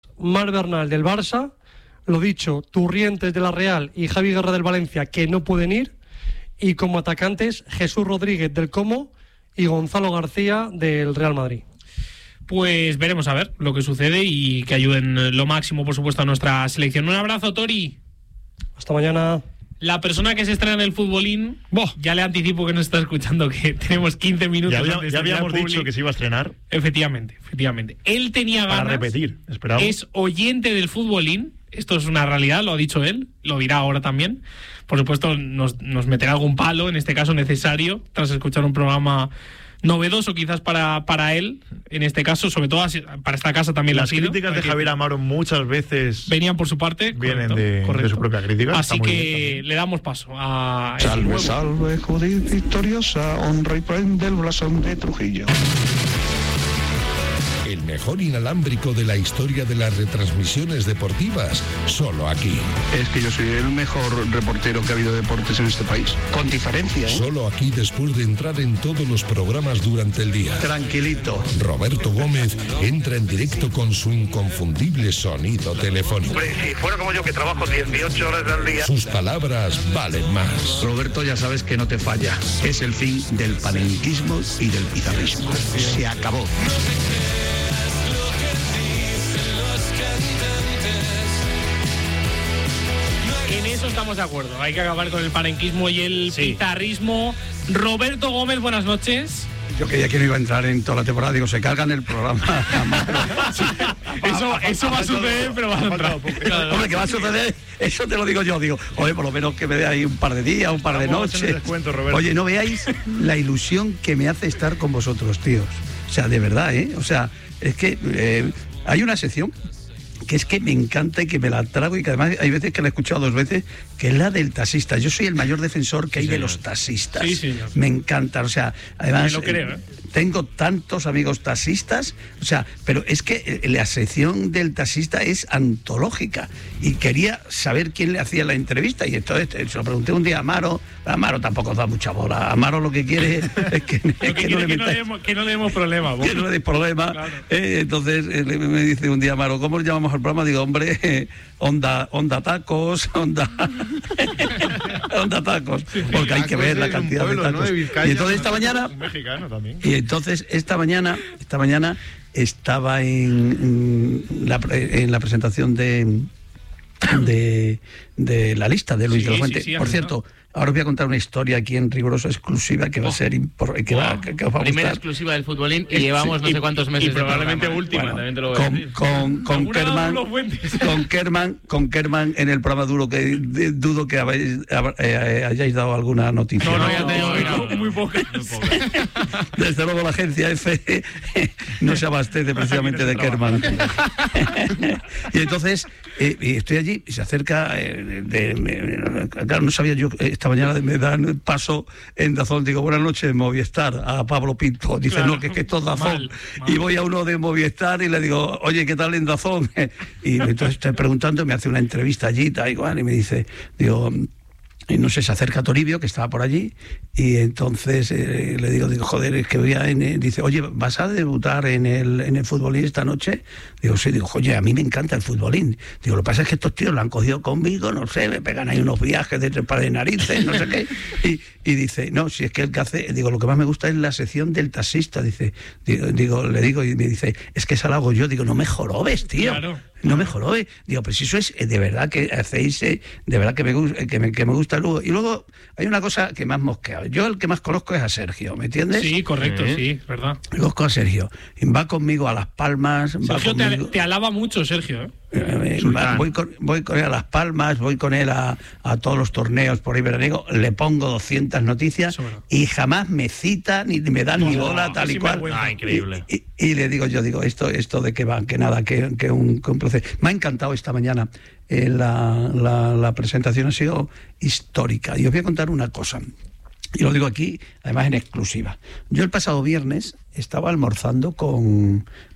Marc Bernal del Barça, lo dicho, Turrientes de la Real y Javi Guerra del Valencia, que no pueden ir, y como atacantes Jesús Rodríguez del Como y Gonzalo García del Real Madrid. Pues veremos a ver lo que sucede y que ayuden lo máximo, por supuesto, a nuestra selección. Un abrazo, Tori. Hasta mañana. La persona que se estrena en el futbolín, ya le anticipo que nos está escuchando, que tenemos 15 minutos. Ya habíamos dicho que se iba a estrenar. Efectivamente. Él tenía ganas. Para repetir, esperamos. Es oyente del futbolín. Esto es una realidad, lo ha dicho él, lo dirá ahora también. Por supuesto, nos meterá algún palo, en este caso necesario, tras escuchar un programa novedoso quizás para él, en este caso, sobre todo para esta casa también. Las críticas de Javier Amaro muchas veces venían por su parte, vienen de su propia crítica. Así que le damos paso a Salve, salve, Judith victoriosa, honra y prende el blasón de Trujillo. El mejor inalámbrico de la historia de las retransmisiones deportivas, solo aquí. Es que yo soy el mejor reportero que ha habido de deportes en este país, con diferencia, ¿eh? Solo aquí, después de entrar en todos los programas durante el día. Tranquilito. Roberto Gómez entra en directo con su inconfundible sonido telefónico. Hombre, si fuera como yo, que trabajo 18 horas al día. Sus palabras valen más. Roberto, ya sabes que no te falla. Es el fin del panenquismo y del pizarrismo. Se acabó. En eso estamos de acuerdo. Hay que acabar con el panenquismo y el pizarrismo. Roberto Gómez, buenas noches. Yo creía que no iba a entrar en toda la temporada. Digo, se cargan el programa. Eso va a suceder, pero va a entrar. Hombre, que va a suceder, eso te lo digo yo. Digo, oye, por lo menos que me dé ahí un par de días, un par de noches. Oye, no veáis la ilusión que me hace estar con vosotros, tíos. O sea, de verdad, ¿eh? O sea, es que hay una sección que es que me encanta y que me la trago, y que además hay veces que la he escuchado 2 veces, que es la del taxista. Yo soy el mayor defensor que hay de los taxistas. Sí, me encanta, o sea, además lo creo, tengo tantos amigos taxistas, o sea, pero es que la sección del taxista es antológica, y quería saber quién le hacía la entrevista, y entonces se lo pregunté un día a Amaro. Amaro tampoco da mucha bola. Amaro lo que quiere es que no le demos problemas. Que no le des problemas. Claro. Entonces me dice un día Amaro, ¿cómo le llamamos al programa? Digo, hombre, onda tacos, onda tacos, porque hay que ver la cantidad de tacos. ¿No? Vizcaya, y entonces esta mañana, mexicano también. Y entonces esta mañana estaba en la presentación de la lista de Luis de la Fuente. Por cierto, ahora os voy a contar una historia aquí en Riguroso Exclusiva que va a ser que os va a gustar. Primera exclusiva del futbolín y llevamos no sé cuántos meses. Y probablemente última, también te lo voy a decir. Con Kerman en el programa duro, que dudo que hayáis dado alguna noticia. No, ya te digo, muy poca. Desde luego la agencia F no se abastece precisamente de Kerman. Y entonces estoy allí y se acerca claro, no sabía yo, esta mañana me dan paso en Dazón, digo, buenas noches, Movistar, a Pablo Pinto. Dice, claro, no, que esto es Dazón. Mal. Y voy a uno de Movistar y le digo, oye, ¿qué tal en Dazón? Y entonces estoy preguntando, me hace una entrevista allí, y me dice, digo, y no sé, se acerca Toribio, que estaba por allí, y entonces le digo, joder, es que voy a... dice, oye, ¿vas a debutar en el futbolín esta noche? Digo, sí. Digo, oye, a mí me encanta el futbolín. Digo, lo que pasa es que estos tíos lo han cogido conmigo, no sé, me pegan ahí unos viajes de 3 pares de narices, no sé qué. Y dice, no, si es que el que hace... Digo, lo que más me gusta es la sección del taxista. Dice, le digo, y me dice, es que esa la hago yo. Digo, no me jorobes, tío. Claro. No me jorobes. Digo, pero si eso es de verdad que hacéis, de verdad que me gusta luego. Y luego hay una cosa que me ha mosqueado. Yo el que más conozco es a Sergio, ¿me entiendes? Sí, correcto, sí, verdad. Conozco a Sergio. Y va conmigo a Las Palmas. Sergio te alaba mucho, Sergio, ¿eh? Voy con él a Las Palmas, voy con él a todos los torneos por ahí veraniego, le pongo 200 noticias y jamás me cita ni me dan ni bola, tal y cual. Increíble. Y le digo, esto de que va, que nada, que un placer. Me ha encantado esta mañana. La presentación ha sido histórica. Y os voy a contar una cosa. Y lo digo aquí, además en exclusiva. Yo el pasado viernes estaba almorzando con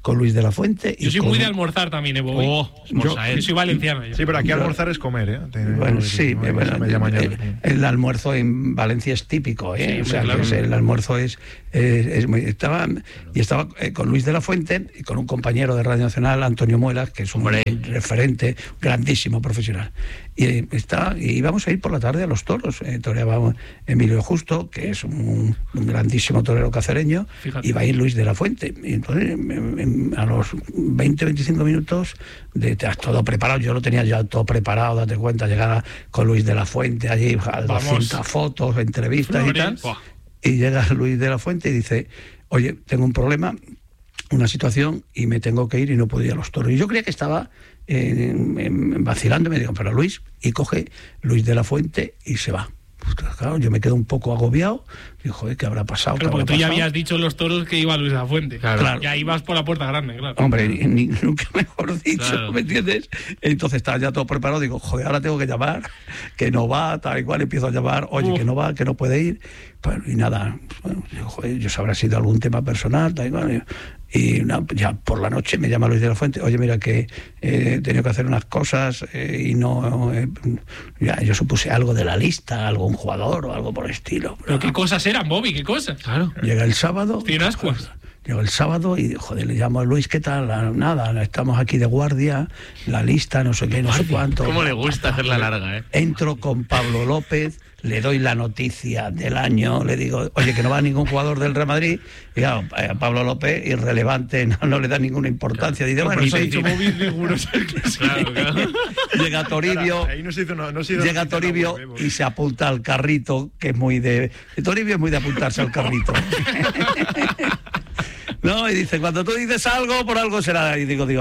con Luis de la Fuente. Yo soy muy de almorzar también, Evo. Yo soy valenciano. Sí, pero aquí almorzar es comer, ¿eh? Bueno, sí, el almuerzo en Valencia es típico, ¿eh? O sea, claro. El almuerzo es muy... Estaba con Luis de la Fuente y con un compañero de Radio Nacional, Antonio Muelas, que es un referente, grandísimo profesional. Y íbamos a ir por la tarde a los toros. Toreaba Emilio Justo, que es un grandísimo torero cacereño. Fíjate. Y va a ir Luis de la Fuente. Y entonces, a los 20-25 minutos, todo preparado. Yo lo tenía ya todo preparado, date cuenta, llegar con Luis de la Fuente allí, 200 fotos, entrevistas y tal. Y llega Luis de la Fuente y dice: oye, tengo un problema, una situación, y me tengo que ir y no puedo ir a los toros. Y yo creía que estaba vacilando, me digo, pero Luis, y coge Luis de la Fuente y se va. Pues claro, yo me quedo un poco agobiado. Digo, joder, ¿qué habrá pasado? Claro, porque tú ya habías dicho en los toros que iba Luis de la Fuente. Claro. Y ahí vas por la puerta grande, claro. Hombre, nunca mejor dicho, claro. ¿Me entiendes? Entonces estaba ya todo preparado. Digo, joder, ahora tengo que llamar, que no va, tal y cual. Empiezo a llamar, oye, que no va, que no puede ir. Bueno, y nada, bueno, digo, joder, yo habrá sido algún tema personal, tal y cual. Y ya por la noche me llama Luis de la Fuente: oye, mira que he tenido que hacer unas cosas y no... ya, yo supuse algo de la lista, algún jugador o algo por el estilo. ¿Pero qué cosas eran, Bobby? ¿Qué cosas? Claro. Llega el sábado... ¿Tiene ascuas? Llegó el sábado y, joder, le llamo a Luis: ¿qué tal? Nada, estamos aquí de guardia, la lista, no sé qué, no sé cuánto. ¿Cómo le gusta hacerla larga, eh? Entro con Pablo López, le doy la noticia del año, le digo, oye, que no va ningún jugador del Real Madrid. Y claro, a Pablo López, irrelevante, no le da ninguna importancia. Dice, bueno, llega Toribio, llega Toribio y se apunta al carrito, que es muy de... Toribio es muy de apuntarse al carrito. No, y dice, cuando tú dices algo, por algo será. Y digo,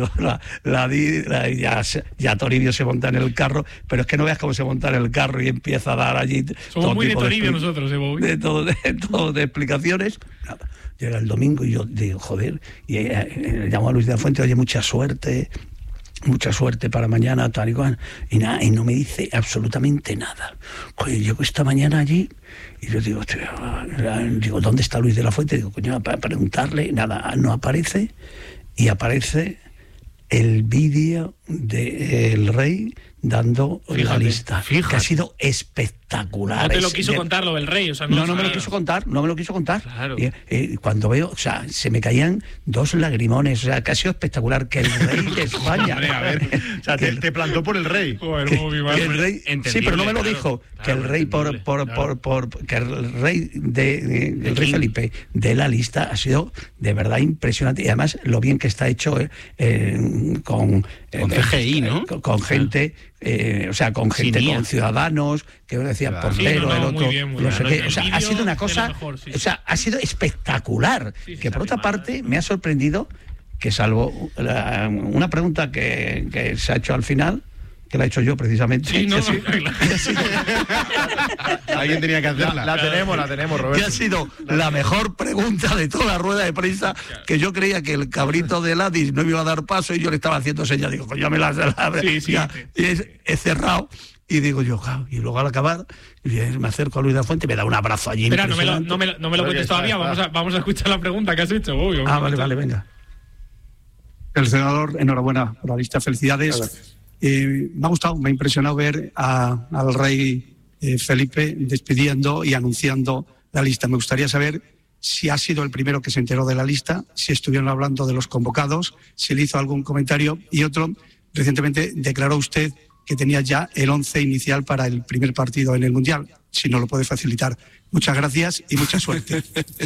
ya Toribio se monta en el carro, pero es que no veas cómo se monta en el carro y empieza a dar allí... Somos muy de Toribio nosotros, Bobby. De todo de explicaciones. Nada. Llega el domingo y yo digo, joder, y le llamo a Luis de la Fuente: oye, mucha suerte para mañana, tal y cual. Y nada, y no me dice absolutamente nada. Joder, llego esta mañana allí y yo digo, ¿dónde está Luis de la Fuente? Digo, coño, para preguntarle, nada, no aparece. Y aparece el vídeo del Rey dando la lista, que ha sido espectacular. No te lo quiso contar lo del Rey, o sea, no me lo quiso contar. Claro. Cuando veo, o sea, se me caían dos lagrimones, o sea, que ha sido espectacular, que el Rey de España... Hombre, a ver, o sea, te plantó por el Rey. Joder, que el Rey, sí, pero no me lo dijo, claro, que el Rey que el Rey el Rey Felipe de la lista ha sido de verdad impresionante, y además lo bien que está hecho con CGI, ¿no? Con gente, o sea, con gente, con ciudadanos, que uno decía portero, el otro, no sé qué. O sea, ha sido una cosa, o sea, ha sido espectacular. Que por otra parte me ha sorprendido que, salvo una pregunta que se ha hecho al final, que la he hecho yo precisamente. Sí, alguien tenía que hacerla. La tenemos, Roberto. Que ha sido la mejor pregunta de toda la rueda de prensa, que yo creía que el cabrito de Ladis no me iba a dar paso y yo le estaba haciendo señas. Digo, pues ya me la y he cerrado. Y digo yo, y luego al acabar me acerco a Luis de la Fuente y me da un abrazo allí. Espera, no me lo cuentes todavía. Vamos a escuchar la pregunta que has hecho. Vale, venga. El senador, enhorabuena por la lista, felicidades. Me ha gustado, me ha impresionado ver al Rey Felipe despidiendo y anunciando la lista. Me gustaría saber si ha sido el primero que se enteró de la lista, si estuvieron hablando de los convocados, si le hizo algún comentario. Y otro, recientemente declaró usted que tenía ya el 11 inicial para el primer partido en el Mundial, si no lo puede facilitar. Muchas gracias y mucha suerte.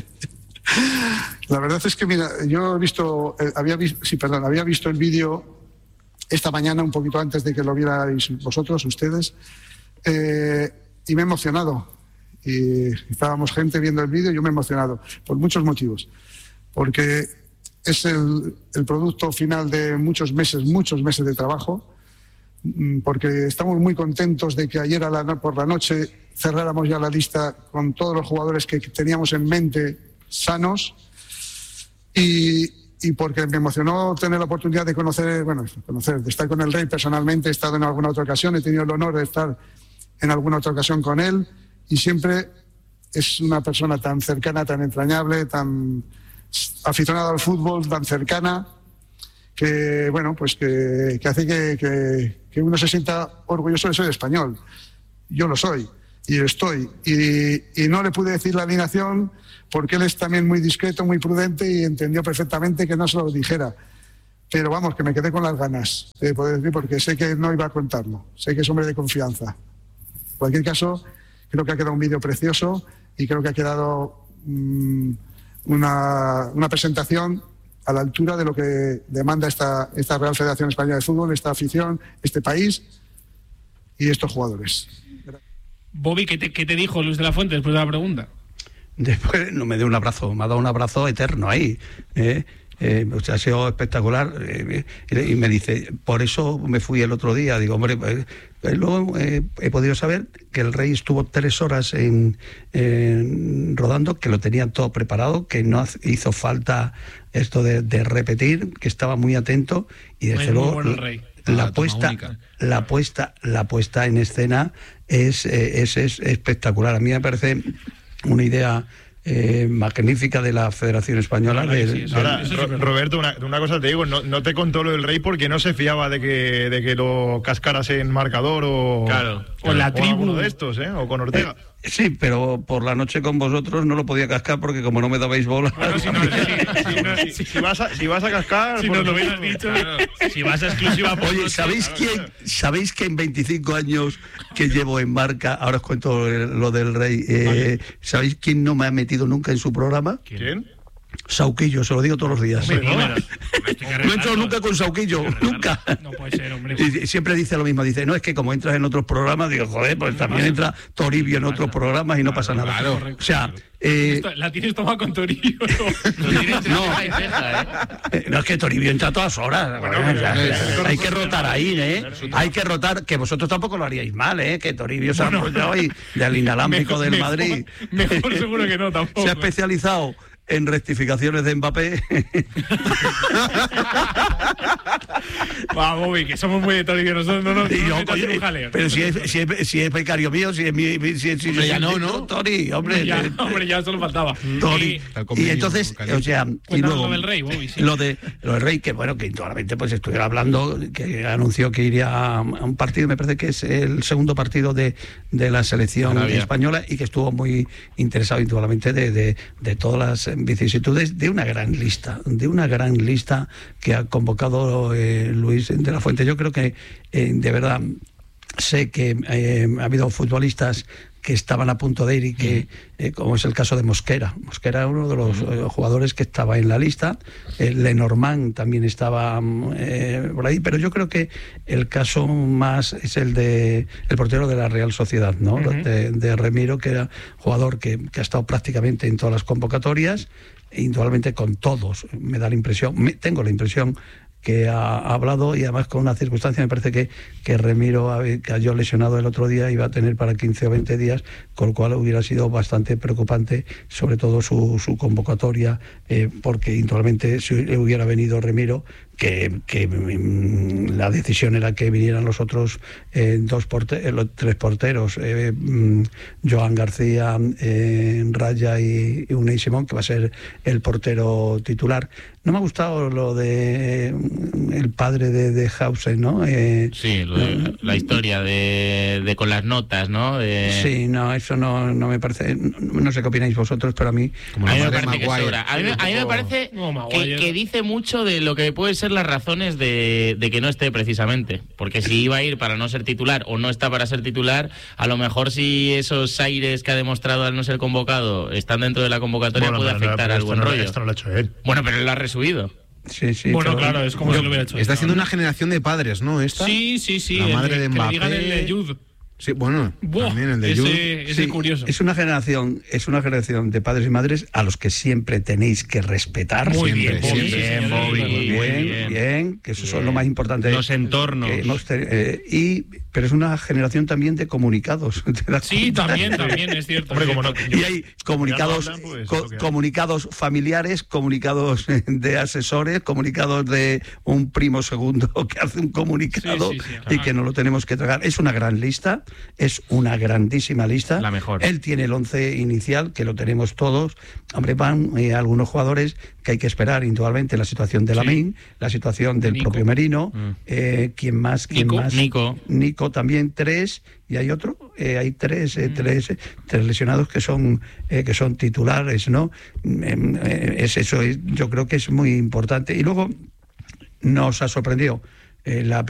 La verdad es que, mira, yo había visto el vídeo esta mañana, un poquito antes de que lo vierais vosotros, ustedes, y me he emocionado. Y estábamos gente viendo el vídeo y yo me he emocionado, por muchos motivos. Porque es el producto final de muchos meses de trabajo, porque estamos muy contentos de que ayer por la noche cerráramos ya la lista con todos los jugadores que teníamos en mente sanos, y porque me emocionó tener la oportunidad de de estar con el Rey personalmente. He estado en alguna otra ocasión, he tenido el honor de estar en alguna otra ocasión con él, y siempre es una persona tan cercana, tan entrañable, tan aficionada al fútbol, tan cercana, que bueno, pues que hace que uno se sienta orgulloso de ser español. Yo lo soy y estoy, y no le pude decir la alineación porque él es también muy discreto, muy prudente, y entendió perfectamente que no se lo dijera. Pero vamos, que me quedé con las ganas de poder decir, porque sé que no iba a contarlo, sé que es hombre de confianza. En cualquier caso, creo que ha quedado un vídeo precioso y creo que ha quedado una presentación a la altura de lo que demanda esta Real Federación Española de Fútbol, esta afición, este país y estos jugadores. Bobby, ¿qué te dijo Luis de la Fuente después de la pregunta? Después no me dio un abrazo, me ha dado un abrazo eterno ahí. O sea, ha sido espectacular, y me dice, por eso me fui el otro día. Digo, hombre, luego he podido saber que el rey estuvo 3 horas rodando, que lo tenían todo preparado, que no hizo falta esto de repetir, que estaba muy atento, y desde luego bueno la puesta en escena es espectacular. A mí me parece una idea magnífica de la Federación Española. Ahora, Roberto, una cosa te digo, no te contó lo del rey porque no se fiaba de que lo cascaras en marcador o la tribu de estos, o con Ortega. Sí, pero por la noche con vosotros no lo podía cascar porque como no me dabais bola. Bueno, si vas a cascar, si nos lo hubieras dicho, si vas a exclusiva. Oye, ¿sabéis que en 25 años que llevo en Marca, ahora os cuento lo del rey, ¿sabéis quién no me ha metido nunca en su programa? ¿Quién? Sauquillo, se lo digo todos los días. Hombre, no he entrado nunca con Sauquillo, nunca. No puede ser, hombre. Y siempre dice lo mismo, dice, no, es que como entras en otros programas, digo, joder, pues también entra Toribio en otros programas y no pasa nada. Claro, o sea, la tienes tomada con Toribio. No, es que Toribio entra a todas horas. Hay que rotar ahí, hay que rotar, que vosotros tampoco lo haríais mal, que Toribio se ha apoyado hoy del inalámbrico del Madrid. Mejor seguro que no, tampoco. Se ha especializado en rectificaciones de Mbappé. Va, Bobby, que somos muy de Toribio, nosotros no un jaleo. Pero si es becario mío, si es mi... hombre, ya no, Tori, hombre. Ya solo faltaba. Tori. Y entonces, o sea... Y luego, lo del rey, Bobby, sí. Lo del rey, que bueno, que indudablemente pues estuviera hablando, que anunció que iría a un partido, me parece que es el segundo partido de la selección española, y que estuvo muy interesado indudablemente de todas las vicisitudes de una gran lista que ha convocado Luis de la Fuente. Yo creo que de verdad sé que ha habido futbolistas que estaban a punto de ir y que, como es el caso de Mosquera. Mosquera era uno de los jugadores que estaba en la lista. Lenormand también estaba por ahí, pero yo creo que el caso más es el portero de la Real Sociedad, ¿no? De Remiro, que era jugador que ha estado prácticamente en todas las convocatorias, indudablemente con todos. Me da la impresión, tengo la impresión que ha hablado, y además con una circunstancia, me parece que Remiro cayó lesionado el otro día, iba a tener para 15 o 20 días, con lo cual hubiera sido bastante preocupante, sobre todo su convocatoria, porque indudablemente si hubiera venido Remiro, que la decisión era que vinieran los otros los 3 porteros, Joan García, Raya y Unai Simón, que va a ser el portero titular. No me ha gustado lo de el padre de Hausen, ¿no? Sí, la historia de con las notas, ¿no? Sí, no, eso no me parece. No sé qué opináis vosotros, pero a mí me parece que sobra. A mí me parece que dice mucho de lo que pueden ser las razones de que no esté, precisamente. Porque si iba a ir para no ser titular o no está para ser titular, a lo mejor si esos aires que ha demostrado al no ser convocado están dentro de la convocatoria, puede afectar al buen rollo. Esto no lo ha hecho él. Bueno, pero él lo ha resubido. Sí, bueno, claro, es como si lo hubiera hecho. Está siendo una generación de padres, ¿no? ¿Esta? Sí. La madre de Mbappé. Que le digan el de Jude. Sí, bueno, también el de Jude. Ese curioso. Es una generación de padres y madres a los que siempre tenéis que respetar. Muy bien, que eso es lo más importante. Los entornos. Pero es una generación también de comunicados. Sí, también es cierto. Hombre, como no, y hay comunicados, comunicados familiares, comunicados de asesores, comunicados de un primo segundo que hace un comunicado y que no lo tenemos que tragar. Es una gran lista. es una grandísima lista. La mejor. Él tiene el 11 inicial, que lo tenemos todos. Hombre, van algunos jugadores que hay que esperar, indudablemente, la situación de Lamine, la situación del propio Merino, ¿quién más? Nico también, 3, y hay otro, hay tres lesionados que son titulares, ¿no? Es eso, yo creo que es muy importante. Y luego nos ha sorprendido la